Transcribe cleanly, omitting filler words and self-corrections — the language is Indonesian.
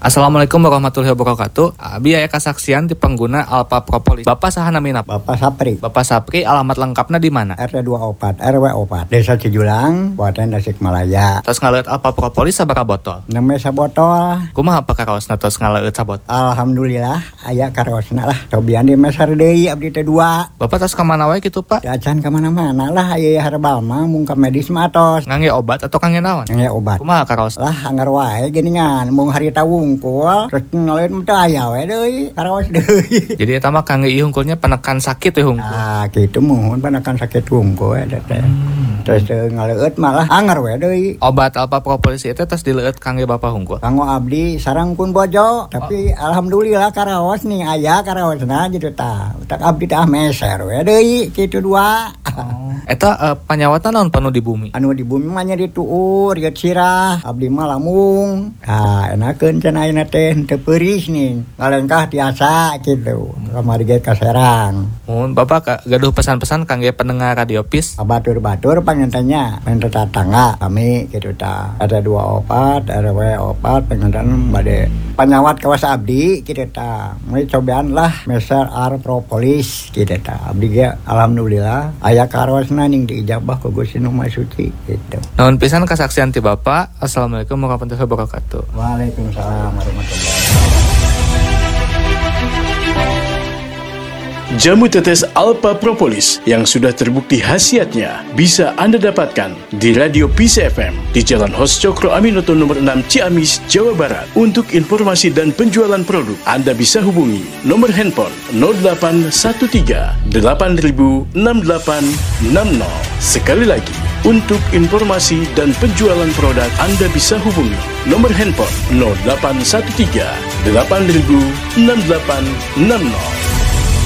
Assalamualaikum warahmatullahi wabarakatuh. Abi aya kasaksian di pengguna Alpha Propolis. Bapak saha namina? Bapak Sapri. Bapak Sapri, alamat lengkapnya di mana? RT24 RW4 Desa Cijulang, Kabupaten Tasikmalaya. Tos ngaleut Alpha Propolis sabaraha botol? 6 sabotol. Kumaha pakaraosna tos ngaleut sabot? Alhamdulillah aya karosna lah. Cobian di meser deui abdi teh 2. Bapak tos ka mana wae kitu, Pak? Acan ka mana-mana lah aya herbal mah mung ka medis mah tos. Ngangge obat atau kangge naon? Ngangge obat. Kumaha karaos? Lah anggar wae geuningan mung harita wungkul terus ngaleun teh aya we deui karaos deui. Jadi eta mah kangge ieu hungkulnya penekan sakit we hungkul. Ah kitu muhun penekan sakit wungkul eta teh. Terus ngaleut malah anggar we deui. Obat Alpha Propolis itu tos dileueut kangge Bapak hungkul. Kanggo abdi sareng pun bojo, tapi alhamdulillah karaos nih aya karaosna gitu tah. Utak abdi teh meser we deui kitu 2. Eta panyawatan naon panu di bumi? Anu di bumi mah nya dituur ieu sirah, abdi mah lamung. Ah enakeun cenah ayeuna teh teu peuris nih. Ngalengkah tiasa kitu. Kamari ge kaserang. Mun Bapak gaduh pesan-pesan kangge pendengar Radio PIS. Batur-batur pangentenya main tetangga kami kitu tah. Ada 24 RW4 pengentan bade panyawat kawas abdi kitu tah. Mulai cobaan lah meser Propolis kitu tah. Abdi ge alhamdulillah aya karosna ning diijabah ku Gusti Nu Maha Suci gitu. Nuhun pisan kasaksian ti Bapak. Assalamualaikum warahmatullahi wabarakatuh. Waalaikumsalam warahmatullahi wabarakatuh. Jamu tetes Alpha Propolis yang sudah terbukti khasiatnya bisa Anda dapatkan di Radio PIS FM di Jalan Hos Cokro Aminoto nomor 6 Ciamis, Jawa Barat. Untuk informasi dan penjualan produk, Anda bisa hubungi nomor handphone 0813 8000 6860. Sekali lagi, untuk informasi dan penjualan produk, Anda bisa hubungi nomor handphone 0813 8000 6860.